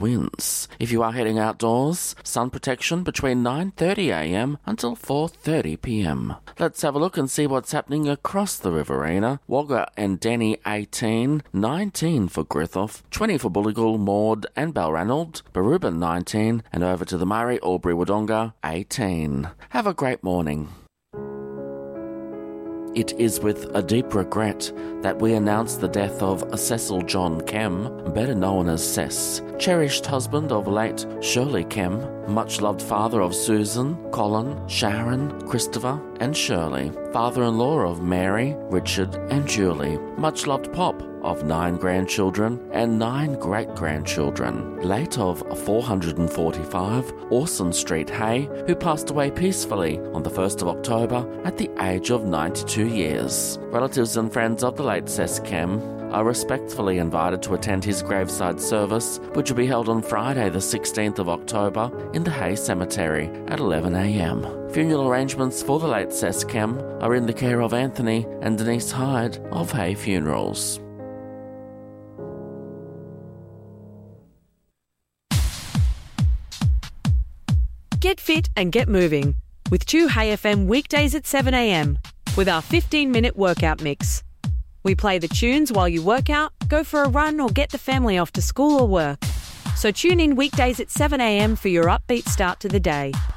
winds. If you are heading outdoors, sun protection between 9:30am until 4:30pm. Let's have a look and see what's happening across the Riverina. Wagga and Denny 18, 19 for Griffith, 20 for Bulligal, Maud and Balranald, Barubin 19, and over to the Murray, Albury, Wodonga 18. Have a great morning. It is with a deep regret that we announce the death of Cecil John Kem, better known as Cess, cherished husband of late Shirley Kem, much-loved father of Susan, Colin, Sharon, Christopher and Shirley, father-in-law of Mary, Richard and Julie, much-loved pop of 9 grandchildren and 9 great-grandchildren, late of 445, Orson Street, Hay, who passed away peacefully on the 1st of October at the age of 92 years. Relatives and friends of the late Cess Kem are respectfully invited to attend his graveside service, which will be held on Friday the 16th of October in the Hay Cemetery at 11am. Funeral arrangements for the late Cess Kem are in the care of Anthony and Denise Hyde of Hay Funerals. Get fit and get moving with 2 Hay FM weekdays at 7am with our 15-minute workout mix. We play the tunes while you work out, go for a run or get the family off to school or work. So tune in weekdays at 7am for your upbeat start to the day.